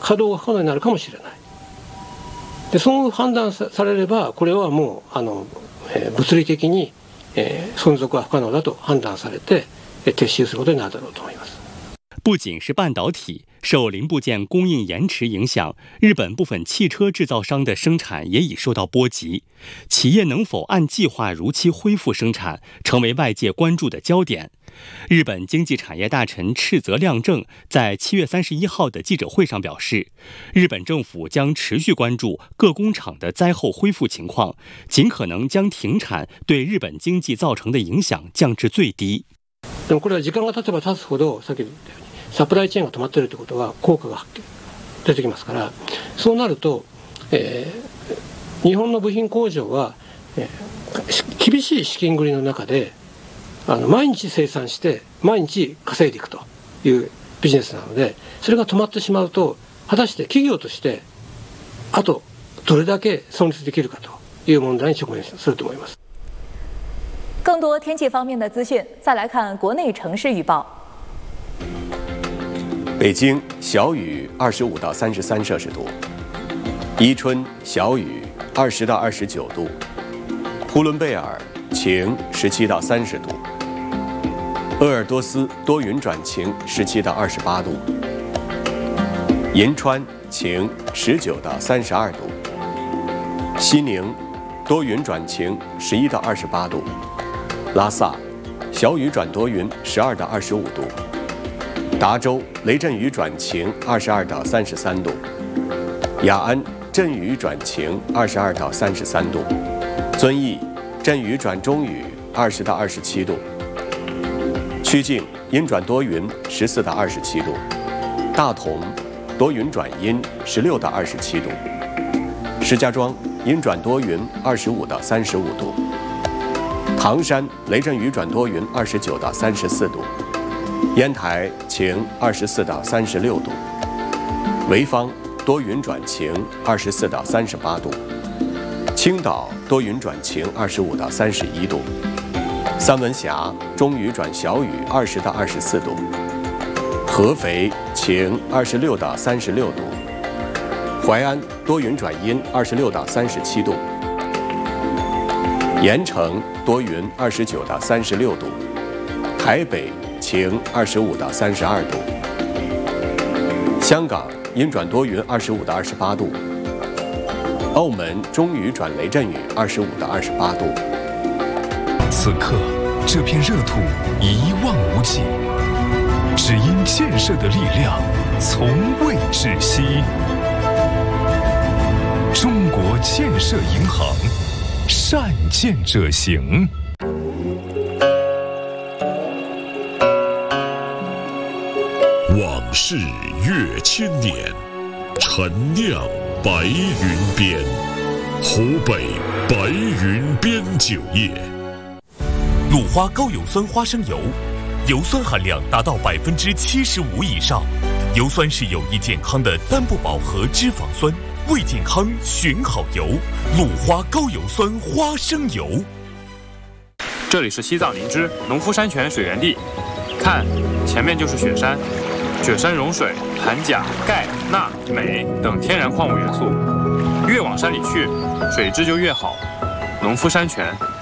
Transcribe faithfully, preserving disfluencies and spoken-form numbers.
稼働が不可能になるかもしれない。でそう判断されればこれはもうあの、えー、物理的に、えー、存続は不可能だと判断されて、えー、撤収することになるだろうと思います。 不仅是半导体，受零部件供应延迟影响，日本部分汽车制造商的生产也已受到波及。企业能否按计划如期恢复生产，成为外界关注的焦点。日本经济产业大臣赤泽亮正在七月三十一号的记者会上表示，日本政府将持续关注各工厂的灾后恢复情况，尽可能将停产对日本经济造成的影响降至最低。 でもこれは時間が経てば経つほど、さっき言ったようにサプライチェーンが止まっているということは効果が出てきますから、そうなると、えー、日本の部品工場は、えー、厳しい資金繰りの中であの毎日生産して毎日稼いでいくというビジネスなので、それが止まってしまうと果たして企業としてあとどれだけ存立できるかという問題に直面すると思います。 更多天气方面的资讯，再来看国内城市预报。 北京小雨二十五到三十三摄氏度，伊春小雨二十到二十九度，呼伦贝尔晴十七到三十度，鄂尔多斯多云转晴十七到二十八度，银川晴十九到三十二度，西宁多云转晴十一到二十八度，拉萨小雨转多云十二到二十五度。达州雷阵雨转晴二十二到三十三度，雅安阵雨转晴二十二到三十三度，遵义阵雨转中雨二十到二十七度，曲靖阴转多云十四到二十七度，大同多云转阴十六到二十七度，石家庄阴转多云二十五到三十五度，唐山雷阵雨转多云二十九到三十四度。烟台晴二十四到三十六度，潍坊多云转晴二十四到三十八度，青岛多云转晴二十五到三十一度，三文峡中雨转小雨二十到二十四度，合肥晴二十六到三十六度，淮安多云转阴二十六到三十七度，盐城多云二十九到三十六度，台北晴二十五到三十二度，香港阴转多云二十五到二十八度，澳门中雨转雷阵雨二十五到二十八度。 此刻，这片热土一望无际，只因建设的力量从未止息。中国建设银行，善建者行。 往事越千年，陈酿白云边，湖北白云边酒业。 鲁花高油酸花生油，油酸含量达到百分之七十五以上，油酸是有益健康的单不饱和脂肪酸，为健康选好油。鲁花高油酸花生油。 这里是西藏林芝农夫山泉水源地，看，前面就是雪山。雪山融水含钾、钙、钠、镁等天然矿物元素，越往山里去，水质就越好。农夫山泉